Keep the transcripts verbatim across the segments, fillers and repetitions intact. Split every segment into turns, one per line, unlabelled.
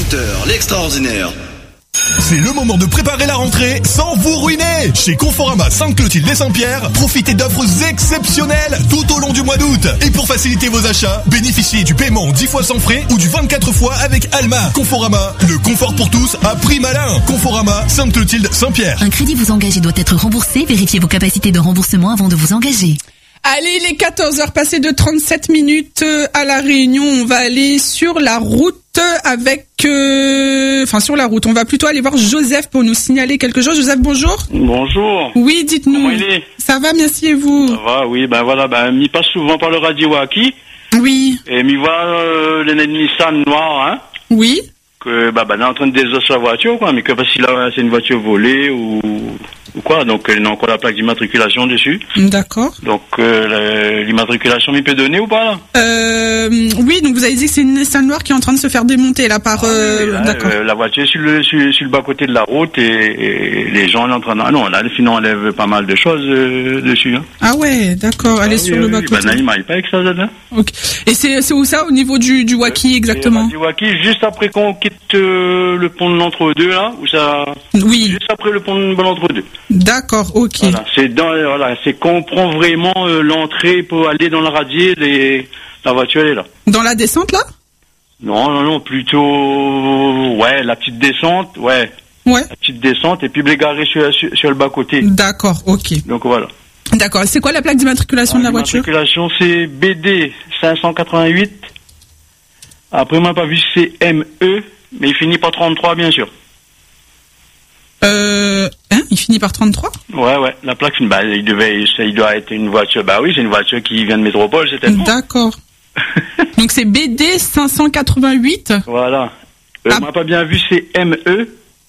Constructeur, l'extraordinaire.
C'est le moment de préparer la rentrée sans vous ruiner. Chez Conforama Sainte-Clotilde et Saint-Pierre, profitez d'offres exceptionnelles tout au long du mois d'août. Et pour faciliter vos achats, bénéficiez du paiement dix fois sans frais ou du vingt-quatre fois avec Alma. Conforama, le confort pour tous à prix malin. Conforama Sainte-Clotilde, Saint-Pierre.
Un crédit vous engage et doit être remboursé. Vérifiez vos capacités de remboursement avant de vous engager.
Allez, il est quatorze heures passées de trente-sept minutes à La Réunion. On va aller sur la route avec... Euh... Enfin, sur la route. On va plutôt aller voir Joseph pour nous signaler quelque chose. Joseph, bonjour.
Bonjour.
Oui, dites-nous.
Comment il est ?
Ça va, merci, et vous ?
Ça va, oui. Ben voilà, ben, m'y passe souvent par le radio Waki.
Oui.
Et m'y voit euh, les Nissan noirs, hein.
Oui.
Que, bah, ben, elle est en train de désosser la voiture, quoi. Mais que parce que là, c'est une voiture volée ou... ou quoi, donc il y a encore la plaque d'immatriculation dessus.
D'accord.
Donc euh, l'immatriculation m'y peut donner ou pas là ?
Euh, oui, donc vous avez dit que c'est une Nissan noire qui est en train de se faire démonter là par... Euh,
oui, là,
d'accord.
Euh, la voiture est sur le, sur, sur le bas-côté de la route et, et les gens sont en train de... Ah non, là, sinon on enlève pas mal de choses euh, dessus. Hein.
Ah ouais, d'accord, elle
ah,
est
oui,
sur
oui,
le
oui.
bas-côté.
Ben, il m'arrive pas avec ça, là.
Ok. Et c'est, c'est où ça, au niveau du, du Waki exactement ?
Du Waki, juste après qu'on quitte euh, le pont de l'entre-deux là, où ça...
Oui.
Juste après le pont de l'entre-deux.
D'accord, ok.
Voilà, c'est dans, voilà, c'est qu'on prend vraiment euh, l'entrée pour aller dans le radier, les, la voiture elle est là.
Dans la descente là ?
Non, non, non, plutôt, ouais, la petite descente, ouais.
Ouais.
La petite descente et puis les garer sur, sur, sur le bas-côté.
D'accord, ok.
Donc voilà.
D'accord, c'est quoi la plaque d'immatriculation
ah,
de la voiture ?
L'immatriculation c'est B D cinq cent quatre-vingt-huit. Après, on m'a pas vu c'est M E, mais il finit par trente-trois bien sûr.
Euh, hein, il finit par trente-trois ?
Ouais, ouais, la plaque, bah, il devait, il doit être une voiture, bah oui, c'est une voiture qui vient de métropole, c'est tellement.
D'accord. Donc c'est B D cinq cent quatre-vingt-huit.
Voilà. Euh,
ah.
On m'a pas bien vu, c'est M E.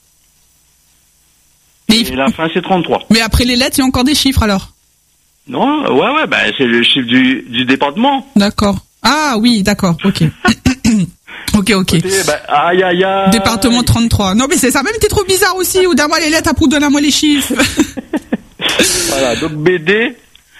Et,
et la fin, c'est trente-trois.
Mais après les lettres, il y a encore des chiffres alors ?
Non, ouais, ouais, bah, c'est le chiffre du, du département.
D'accord. Ah oui, d'accord, ok. Ok, ok.
Côté, bah, aïe, aïe, aïe.
Département trente-trois. Non, mais c'est ça même, t'es trop bizarre aussi. Ou donne-moi les lettres, après, donne-moi les chiffres.
Voilà, donc B D